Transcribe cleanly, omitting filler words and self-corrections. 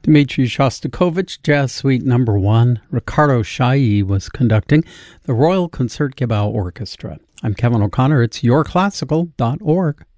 Dmitri Shostakovich, Jazz Suite No. 1. Ricardo Chailly was conducting the Royal Concertgebouw Orchestra. I'm Kevin O'Connor. It's yourclassical.org.